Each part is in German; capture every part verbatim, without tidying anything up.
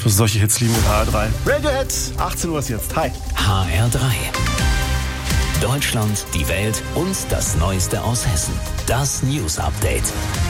Solche Hits lieben wir H R drei. Radiohead, achtzehn Uhr ist jetzt. Hi. H R drei. Deutschland, die Welt und das Neueste aus Hessen. Das News Update.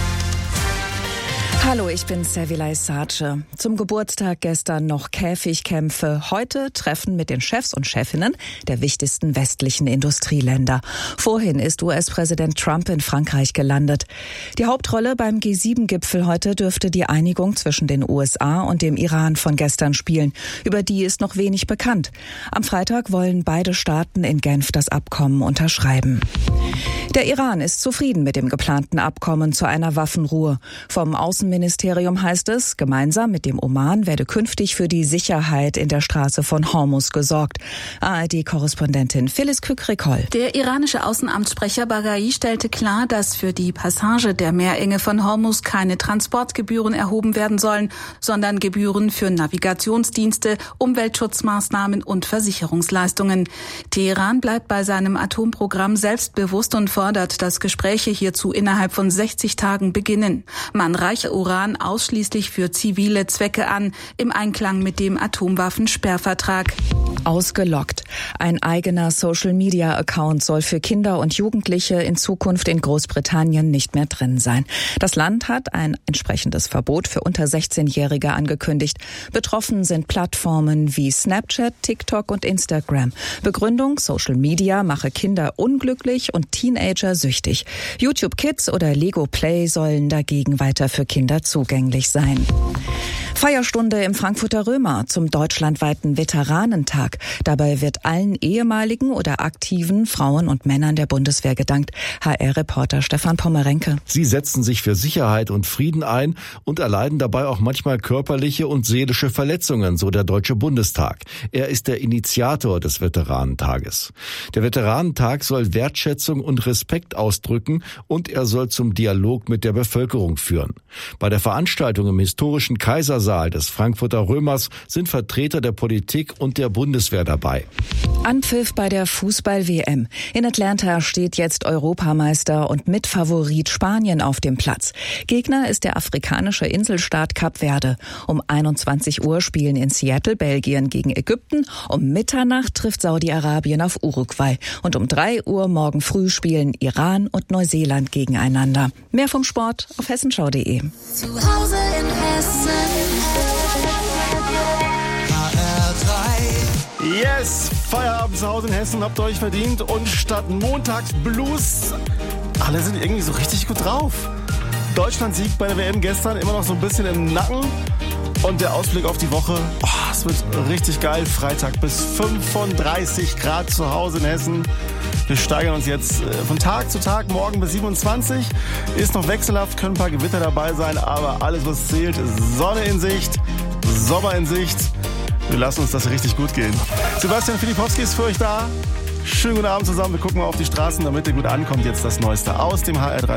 Hallo, ich bin Sevilay Sace. Zum Geburtstag gestern noch Käfigkämpfe. Heute Treffen mit den Chefs und Chefinnen der wichtigsten westlichen Industrieländer. Vorhin ist U S-Präsident Trump in Frankreich gelandet. Die Hauptrolle beim G sieben Gipfel heute dürfte die Einigung zwischen den U S A und dem Iran von gestern spielen. Über die ist noch wenig bekannt. Am Freitag wollen beide Staaten in Genf das Abkommen unterschreiben. Der Iran ist zufrieden mit dem geplanten Abkommen zu einer Waffenruhe. Vom Außenministerium heißt es, gemeinsam mit dem Oman werde künftig für die Sicherheit in der Straße von Hormuz gesorgt. A R D-Korrespondentin Phyllis Kükrikol. Der iranische Außenamtssprecher Baghai stellte klar, dass für die Passage der Meerenge von Hormuz keine Transportgebühren erhoben werden sollen, sondern Gebühren für Navigationsdienste, Umweltschutzmaßnahmen und Versicherungsleistungen. Teheran bleibt bei seinem Atomprogramm selbstbewusst und fordert, dass Gespräche hierzu innerhalb von sechzig Tagen beginnen. Man reiche Uran ausschließlich für zivile Zwecke an, im Einklang mit dem Atomwaffensperrvertrag. Ausgelockt. Ein eigener Social-Media-Account soll für Kinder und Jugendliche in Zukunft in Großbritannien nicht mehr drin sein. Das Land hat ein entsprechendes Verbot für unter sechzehnjährige angekündigt. Betroffen sind Plattformen wie Snapchat, TikTok und Instagram. Begründung: Social Media mache Kinder unglücklich und Teenager süchtig. YouTube Kids oder Lego Play sollen dagegen weiter für Kinder zugänglich sein. Feierstunde im Frankfurter Römer zum deutschlandweiten Veteranentag. Dabei wird allen ehemaligen oder aktiven Frauen und Männern der Bundeswehr gedankt. H R-Reporter Stefan Pommerenke. Sie setzen sich für Sicherheit und Frieden ein und erleiden dabei auch manchmal körperliche und seelische Verletzungen, so der Deutsche Bundestag. Er ist der Initiator des Veteranentages. Der Veteranentag soll Wertschätzung und Respekt ausdrücken und er soll zum Dialog mit der Bevölkerung führen. Bei der Veranstaltung im historischen Kaisersaal des Frankfurter Römers sind Vertreter der Politik und der Bundeswehr dabei. Anpfiff bei der Fußball-W M. In Atlanta steht jetzt Europameister und Mitfavorit Spanien auf dem Platz. Gegner ist der afrikanische Inselstaat Kap Verde. Um einundzwanzig Uhr spielen in Seattle Belgien gegen Ägypten. Um Mitternacht trifft Saudi-Arabien auf Uruguay. Und um drei Uhr morgen früh spielen Iran und Neuseeland gegeneinander. Mehr vom Sport auf hessenschau punkt de. Zu Hause in Hessen. H R drei. Yes, Feierabend zu Hause in Hessen habt ihr euch verdient. Und statt Montagsblues, alle sind irgendwie so richtig gut drauf. Deutschland-Sieg bei der W M gestern, immer noch so ein bisschen im Nacken. Und der Ausblick auf die Woche, oh, es wird richtig geil. Freitag bis fünfunddreißig Grad zu Hause in Hessen. Wir steigern uns jetzt von Tag zu Tag, morgen bis siebenundzwanzig. Ist noch wechselhaft, können ein paar Gewitter dabei sein, aber alles, was zählt, ist Sonne in Sicht, Sommer in Sicht. Wir lassen uns das richtig gut gehen. Sebastian Filipowski ist für euch da. Schönen guten Abend zusammen. Wir gucken mal auf die Straßen, damit ihr gut ankommt. Jetzt das Neueste aus dem H R drei